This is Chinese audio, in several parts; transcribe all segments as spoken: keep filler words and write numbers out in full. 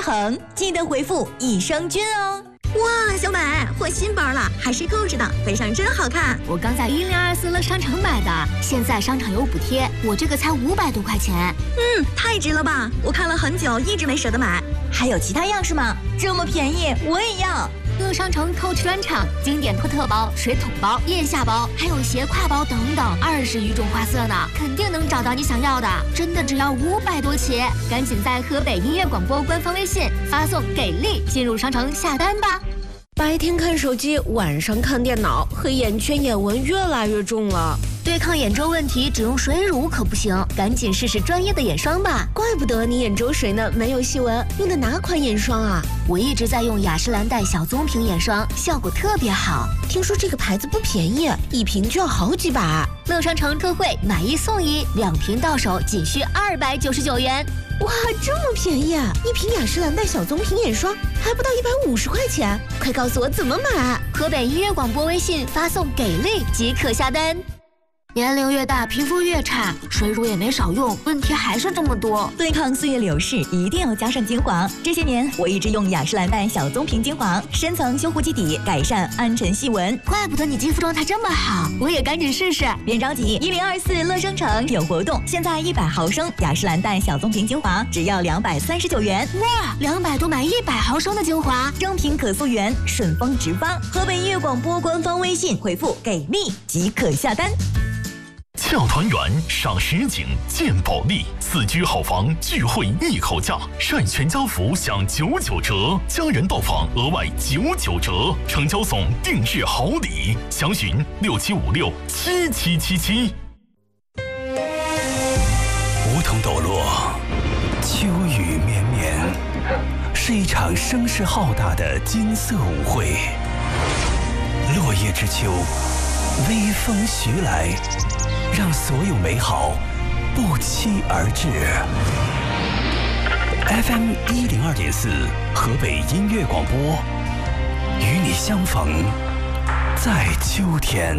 恒，记得回复益生菌哦。 哇，小美换新包了，还是扣着的，背上真好看。 我刚在一零二四乐商城买的，现在商场有补贴，我这个才五百多块钱。 嗯，太值了吧！我看了很久，一直没舍得买。 还有其他样式吗？这么便宜，我也要。 乐商城 Coach 专场，经典托特包、水桶包、腋下包，还有斜挎包等等，二十余种花色呢，肯定能找到你想要的。真的只要五百多起，赶紧在河北音乐广播官方微信发送“给力”进入商城下单吧。 白天看手机，晚上看电脑，黑眼圈、眼纹越来越重了。 对抗眼周问题，只用水乳可不行，赶紧试试专业的眼霜吧。 怪不得你眼周水呢没有细纹，用的哪款眼霜啊？ 我一直在用雅诗兰黛小棕瓶眼霜，效果特别好。 听说这个牌子不便宜，一瓶就要好几百。 乐商城特惠，买一送一，两瓶到手仅需二百九十九元。 哇，这么便宜啊！一瓶雅诗兰黛小棕瓶眼霜还不到一百五十块钱，快告诉我怎么买！ 河北音乐广播微信发送“给力”即可下单。年龄越大，皮肤越差，水乳也没少用，问题还是这么多。 对抗岁月流逝，一定要加上精华。这些年，我一直用雅诗兰黛小棕瓶精华，深层修护基底，改善暗沉细纹。 怪不得你肌肤状态这么好，我也赶紧试试。 别着急，一零二四乐商城有活动，现在一百毫升雅诗兰黛小棕瓶精华只要两百三十九元。 哇，两百多买一百毫升的精华， 正品可溯源，顺丰直发。河北音乐广播官方微信回复“给力”即可下单。 俏团圆赏实景见保利，四居好房聚会一口价，晒全家福享九九折，家人到访额外九九折，成交送定制好礼，详询六七五六七七七七。 梧桐抖落，秋雨绵绵，是一场声势浩大的金色舞会。落叶之秋，微风徐来，让所有美好不期而至。F M 一零二点四，河北音乐广播，与你相逢在秋天。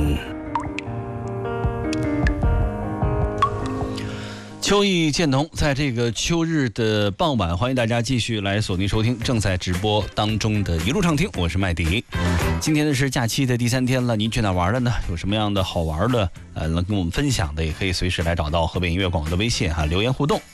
秋意渐浓，在这个秋日的傍晚，欢迎大家继续来锁定收听正在直播当中的一路畅听，我是麦迪。今天呢是假期的第三天了，您去哪玩了呢？有什么样的好玩的呃能跟我们分享的，也可以随时来找到河北音乐广播的微信哈、啊、留言互动。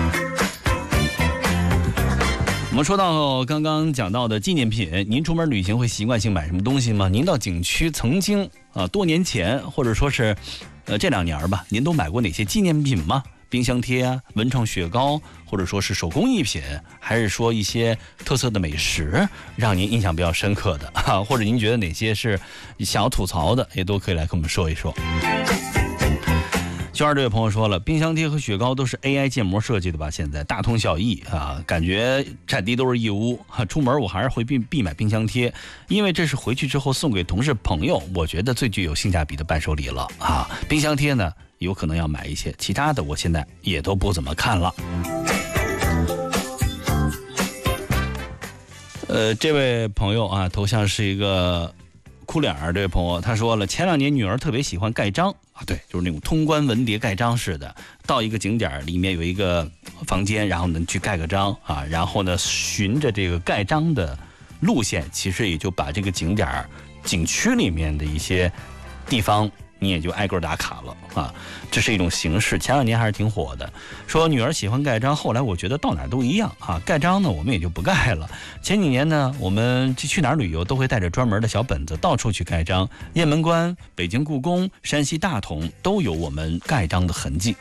我们说到刚刚讲到的纪念品，您出门旅行会习惯性买什么东西吗？您到景区曾经啊多年前或者说是呃这两年吧，您都买过哪些纪念品吗？冰箱贴啊，文创雪糕，或者说是手工艺品，还是说一些特色的美食，让您印象比较深刻的啊，或者您觉得哪些是想要吐槽的，也都可以来跟我们说一说。娟儿这位朋友说了，冰箱贴和雪糕都是 A I 建模设计的吧？现在大同小异啊，感觉产地都是义乌。出门我还是会必必买冰箱贴，因为这是回去之后送给同事朋友，我觉得最具有性价比的伴手礼了啊。冰箱贴呢，有可能要买一些，其他的我现在也都不怎么看了。呃，这位朋友啊，头像是一个哭脸儿，这位朋友他说了，前两年女儿特别喜欢盖章啊，对，就是那种通关文牒盖章似的，到一个景点里面有一个房间，然后呢去盖个章啊，然后呢循着这个盖章的路线，其实也就把这个景点景区里面的一些地方你也就挨个打卡了啊，这是一种形式。前两年还是挺火的，说女儿喜欢盖章，后来我觉得到哪儿都一样啊，盖章呢我们也就不盖了。前几年呢，我们去哪儿旅游都会带着专门的小本子到处去盖章，雁门关、北京故宫、山西大同都有我们盖章的痕迹。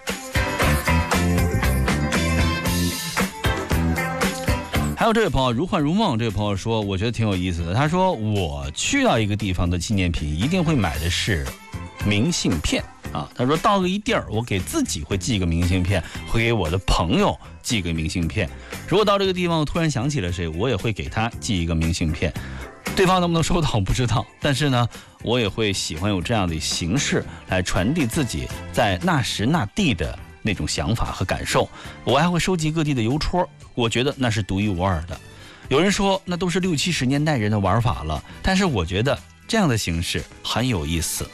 还有这位朋友如幻如梦，这位朋友说我觉得挺有意思的，他说我去到一个地方的纪念品一定会买的是明信片啊，他说到了一地儿，我给自己会寄一个明信片，会给我的朋友寄个明信片。如果到这个地方我突然想起了谁，我也会给他寄一个明信片。对方能不能收到我不知道，但是呢，我也会喜欢有这样的形式来传递自己在那时那地的那种想法和感受。我还会收集各地的邮戳，我觉得那是独一无二的。有人说那都是六七十年代人的玩法了，但是我觉得这样的形式很有意思。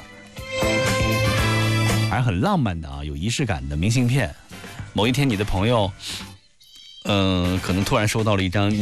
还是很浪漫的啊，有仪式感的明信片。某一天你的朋友嗯、呃，可能突然收到了一张